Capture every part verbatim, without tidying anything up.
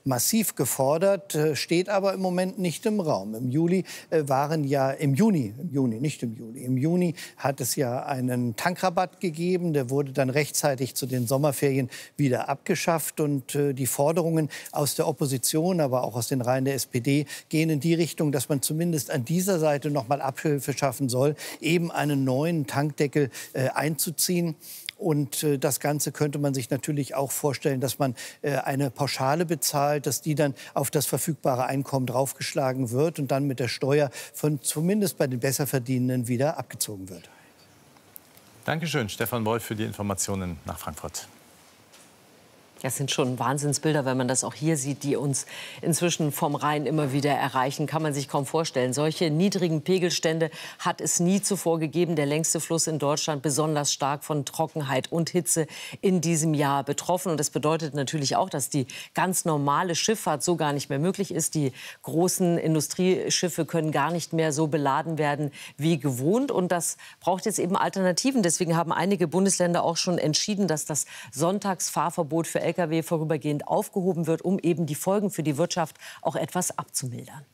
massiv gefordert, steht aber im Moment nicht im Raum. Im Juli waren ja, im Juni, im Juni, nicht im Juli, im Juni hat es ja einen Tankrabatt gegeben. Der wurde dann rechtzeitig zu den Sommerferien wieder abgeschafft. Und die Forderungen aus der Opposition, aber auch aus den Reihen der S P D gehen in die Richtung, dass man zumindest an dieser Seite noch mal Abhilfe schaffen soll, eben einen neuen Tankdeckel äh, einzuziehen. Und äh, das Ganze könnte man sich natürlich auch vorstellen, dass man äh, eine Pauschale bezahlt, dass die dann auf das verfügbare Einkommen draufgeschlagen wird und dann mit der Steuer von zumindest bei den Besserverdienenden wieder abgezogen wird. Dankeschön, Stefan Wolf, für die Informationen nach Frankfurt. Das sind schon Wahnsinnsbilder, wenn man das auch hier sieht, die uns inzwischen vom Rhein immer wieder erreichen. Kann man sich kaum vorstellen. Solche niedrigen Pegelstände hat es nie zuvor gegeben. Der längste Fluss in Deutschland, besonders stark von Trockenheit und Hitze in diesem Jahr betroffen. Und das bedeutet natürlich auch, dass die ganz normale Schifffahrt so gar nicht mehr möglich ist. Die großen Industrieschiffe können gar nicht mehr so beladen werden wie gewohnt. Und das braucht jetzt eben Alternativen. Deswegen haben einige Bundesländer auch schon entschieden, dass das Sonntagsfahrverbot für L K W vorübergehend aufgehoben wird, um eben die Folgen für die Wirtschaft auch etwas abzumildern.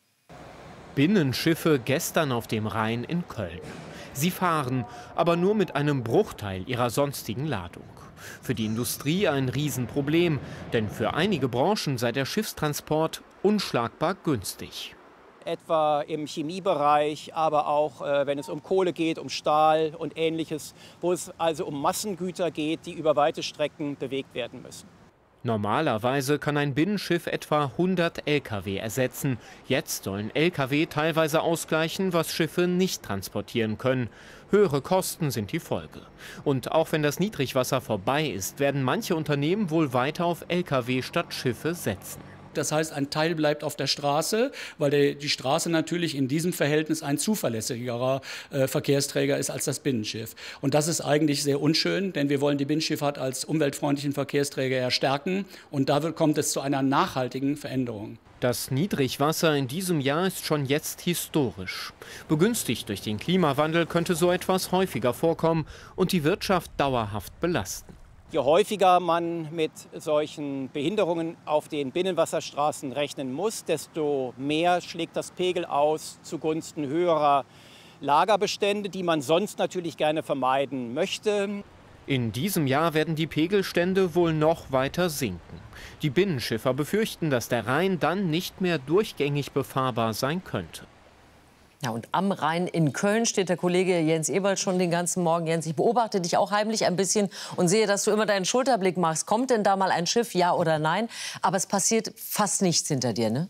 Binnenschiffe gestern auf dem Rhein in Köln. Sie fahren, aber nur mit einem Bruchteil ihrer sonstigen Ladung. Für die Industrie ein Riesenproblem, denn für einige Branchen sei der Schiffstransport unschlagbar günstig. Etwa im Chemiebereich, aber auch äh, wenn es um Kohle geht, um Stahl und Ähnliches, wo es also um Massengüter geht, die über weite Strecken bewegt werden müssen. Normalerweise kann ein Binnenschiff etwa hundert L K W ersetzen. Jetzt sollen L K W teilweise ausgleichen, was Schiffe nicht transportieren können. Höhere Kosten sind die Folge. Und auch wenn das Niedrigwasser vorbei ist, werden manche Unternehmen wohl weiter auf L K W statt Schiffe setzen. Das heißt, ein Teil bleibt auf der Straße, weil der, die Straße natürlich in diesem Verhältnis ein zuverlässigerer äh, Verkehrsträger ist als das Binnenschiff. Und das ist eigentlich sehr unschön, denn wir wollen die Binnenschifffahrt als umweltfreundlichen Verkehrsträger ja stärken. Und da wird, kommt es zu einer nachhaltigen Veränderung. Das Niedrigwasser in diesem Jahr ist schon jetzt historisch. Begünstigt durch den Klimawandel könnte so etwas häufiger vorkommen und die Wirtschaft dauerhaft belasten. Je häufiger man mit solchen Behinderungen auf den Binnenwasserstraßen rechnen muss, desto mehr schlägt das Pegel aus zugunsten höherer Lagerbestände, die man sonst natürlich gerne vermeiden möchte. In diesem Jahr werden die Pegelstände wohl noch weiter sinken. Die Binnenschiffer befürchten, dass der Rhein dann nicht mehr durchgängig befahrbar sein könnte. Ja, und am Rhein in Köln steht der Kollege Jens Ewald schon den ganzen Morgen. Jens, ich beobachte dich auch heimlich ein bisschen und sehe, dass du immer deinen Schulterblick machst. Kommt denn da mal ein Schiff, ja oder nein? Aber es passiert fast nichts hinter dir, ne?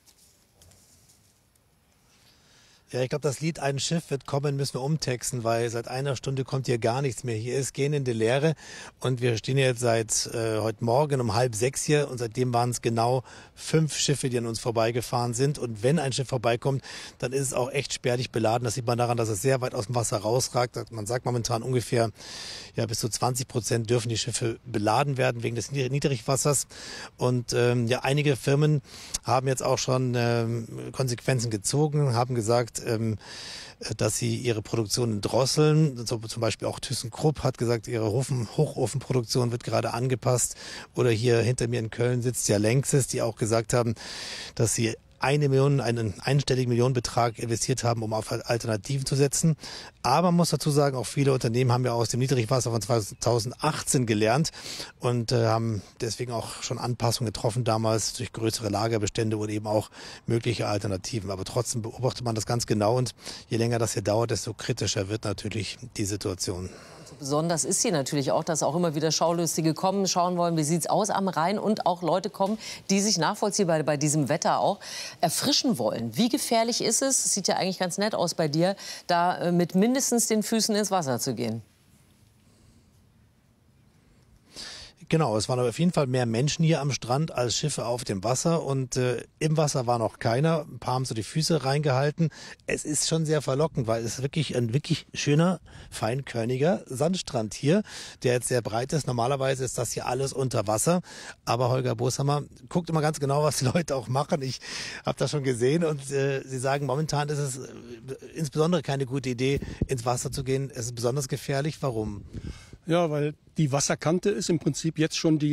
Ja, ich glaube, das Lied "Ein Schiff wird kommen" müssen wir umtexten, weil seit einer Stunde kommt hier gar nichts mehr. Hier ist gähnende Leere und wir stehen jetzt seit äh, heute Morgen um halb sechs hier und seitdem waren es genau fünf Schiffe, die an uns vorbeigefahren sind. Und wenn ein Schiff vorbeikommt, dann ist es auch echt spärlich beladen. Das sieht man daran, dass es sehr weit aus dem Wasser rausragt. Man sagt momentan ungefähr, ja, bis zu zwanzig Prozent dürfen die Schiffe beladen werden wegen des Niedrigwassers. Und ähm, ja, einige Firmen haben jetzt auch schon ähm, Konsequenzen gezogen, haben gesagt, ähm, dass sie ihre Produktionen drosseln. So, zum Beispiel auch ThyssenKrupp hat gesagt, ihre Hofen, Hochofenproduktion wird gerade angepasst. Oder hier hinter mir in Köln sitzt ja Lanxess, die auch gesagt haben, dass sie eine Million, einen einstelligen Millionenbetrag investiert haben, um auf Alternativen zu setzen. Aber man muss dazu sagen, auch viele Unternehmen haben ja aus dem Niedrigwasser von zweitausendachtzehn gelernt und äh, haben deswegen auch schon Anpassungen getroffen damals durch größere Lagerbestände und eben auch mögliche Alternativen. Aber trotzdem beobachtet man das ganz genau und je länger das hier dauert, desto kritischer wird natürlich die Situation. Besonders ist sie natürlich auch, dass auch immer wieder Schaulustige kommen, schauen wollen, wie sieht es aus am Rhein und auch Leute kommen, die sich nachvollziehbar bei diesem Wetter auch erfrischen wollen. Wie gefährlich ist es, es sieht ja eigentlich ganz nett aus bei dir, da äh, mit mindestens den Füßen ins Wasser zu gehen? Genau, es waren auf jeden Fall mehr Menschen hier am Strand als Schiffe auf dem Wasser und äh, im Wasser war noch keiner. Ein paar haben so die Füße reingehalten. Es ist schon sehr verlockend, weil es ist wirklich ein wirklich schöner, feinkörniger Sandstrand hier, der jetzt sehr breit ist. Normalerweise ist das hier alles unter Wasser, aber Holger Boshammer guckt immer ganz genau, was die Leute auch machen. Ich habe das schon gesehen und äh, sie sagen, momentan ist es äh, insbesondere keine gute Idee, ins Wasser zu gehen. Es ist besonders gefährlich. Warum? Ja, weil die Wasserkante ist im Prinzip jetzt schon die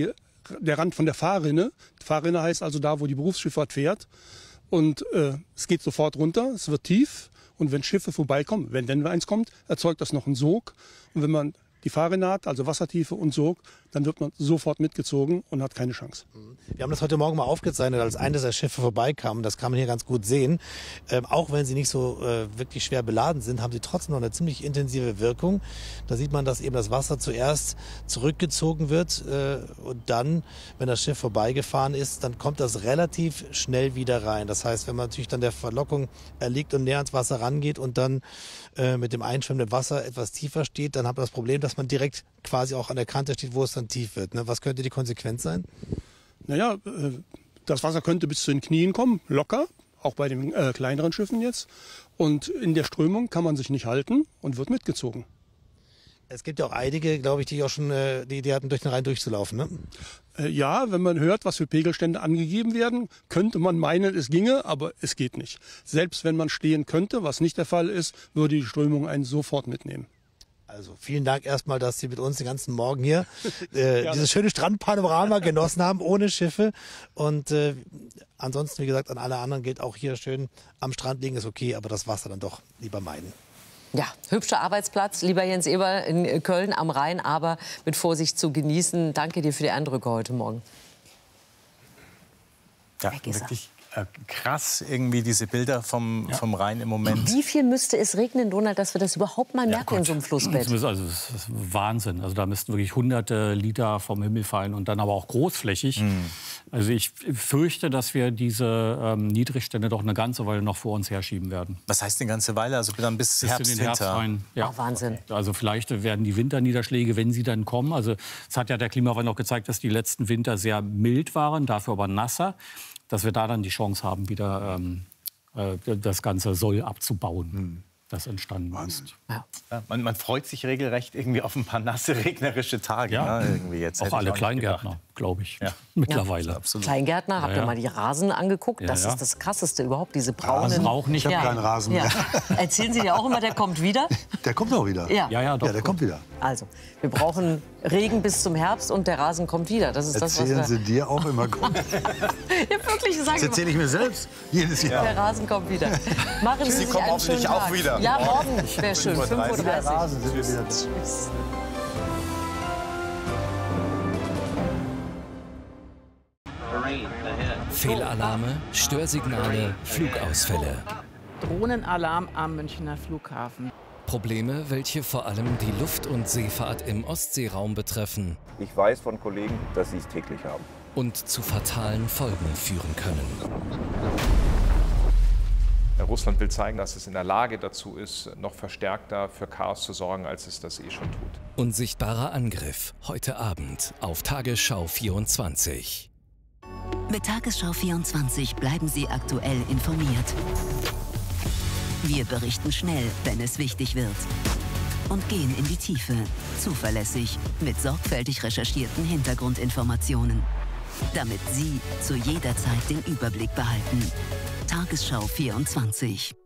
der Rand von der Fahrrinne. Fahrrinne heißt also da, wo die Berufsschifffahrt fährt. Und äh, es geht sofort runter, es wird tief. Und wenn Schiffe vorbeikommen, wenn denn eins kommt, erzeugt das noch einen Sog. Und wenn man die Fahrrinne hat, also Wassertiefe und Sog, dann wird man sofort mitgezogen und hat keine Chance. Wir haben das heute Morgen mal aufgezeichnet, als eines der Schiffe vorbeikam. Das kann man hier ganz gut sehen. Ähm, auch wenn sie nicht so äh, wirklich schwer beladen sind, haben sie trotzdem noch eine ziemlich intensive Wirkung. Da sieht man, dass eben das Wasser zuerst zurückgezogen wird äh, und dann, wenn das Schiff vorbeigefahren ist, dann kommt das relativ schnell wieder rein. Das heißt, wenn man natürlich dann der Verlockung erliegt und näher ans Wasser rangeht und dann äh, mit dem einschwemmenden Wasser etwas tiefer steht, dann hat man das Problem, dass man direkt quasi auch an der Kante steht, wo es dann tief wird. Ne? Was könnte die Konsequenz sein? Naja, das Wasser könnte bis zu den Knien kommen, locker, auch bei den äh, kleineren Schiffen jetzt. Und in der Strömung kann man sich nicht halten und wird mitgezogen. Es gibt ja auch einige, glaube ich, die auch schon äh, die, die hatten durch den Rhein durchzulaufen, ne? Äh, ja, wenn man hört, was für Pegelstände angegeben werden, könnte man meinen, es ginge, aber es geht nicht. Selbst wenn man stehen könnte, was nicht der Fall ist, würde die Strömung einen sofort mitnehmen. Also vielen Dank erstmal, dass Sie mit uns den ganzen Morgen hier äh, dieses schöne Strandpanorama genossen haben, ohne Schiffe. Und äh, ansonsten, wie gesagt, an alle anderen gilt auch hier schön am Strand liegen ist okay, aber das Wasser dann doch lieber meiden. Ja, hübscher Arbeitsplatz, lieber Jens Eberl in Köln am Rhein, aber mit Vorsicht zu genießen. Danke dir für die Eindrücke heute Morgen. Ja, wirklich äh, krass irgendwie diese Bilder vom, ja. vom Rhein im Moment. Wie viel müsste es regnen, Donald, dass wir das überhaupt mal merken ja, in so einem Flussbett? Also, das ist Wahnsinn. Also da müssten wirklich hunderte Liter vom Himmel fallen und dann aber auch großflächig. Mhm. Also ich fürchte, dass wir diese ähm, Niedrigstände doch eine ganze Weile noch vor uns herschieben werden. Was heißt eine ganze Weile? Also dann bis, bis Herbst, in den Herbst Winter? rein. Ja. Ach, Wahnsinn. Also vielleicht werden die Winterniederschläge, wenn sie dann kommen. Also es hat ja der Klimawandel auch gezeigt, dass die letzten Winter sehr mild waren, dafür aber nasser. Dass wir da dann die Chance haben, wieder ähm, äh, das ganze Soll abzubauen, hm. das entstanden ist. Ja. Ja, man, man freut sich regelrecht irgendwie auf ein paar nasse, regnerische Tage. Ja. Ne? Irgendwie jetzt auch alle auch Kleingärtner, glaube ich, ja. mittlerweile. Ja, absolut. Kleingärtner, habt ihr ja, ja. mal die Rasen angeguckt? Das ja, ja. ist das Krasseste überhaupt, diese braunen... Rasen auch nicht. Ich habe ja. keinen Rasen mehr. Ja. Erzählen Sie dir auch immer, der kommt wieder? Der kommt auch wieder. Ja, ja, ja, doch, ja der kommt wieder. Also, wir brauchen Regen bis zum Herbst und der Rasen kommt wieder. Das ist Erzählen das, was wir... Sie dir auch immer gut. Ja, wirklich, sagen das erzähle ich mir selbst jedes Jahr. Der Rasen kommt wieder. Machen Sie, Sie sich einen schönen Tag. Auch wieder. Ja, morgen wäre schön. fünf Uhr dreißig. Tschüss. Fehlalarme, Störsignale, Flugausfälle. Drohnenalarm am Münchner Flughafen. Probleme, welche vor allem die Luft- und Seefahrt im Ostseeraum betreffen. Ich weiß von Kollegen, dass sie es täglich haben. Und zu fatalen Folgen führen können. Russland will zeigen, dass es in der Lage dazu ist, noch verstärkter für Chaos zu sorgen, als es das eh schon tut. Unsichtbarer Angriff, heute Abend auf Tagesschau vierundzwanzig. Mit Tagesschau vierundzwanzig bleiben Sie aktuell informiert. Wir berichten schnell, wenn es wichtig wird. Und gehen in die Tiefe, zuverlässig, mit sorgfältig recherchierten Hintergrundinformationen. Damit Sie zu jeder Zeit den Überblick behalten. Tagesschau vierundzwanzig.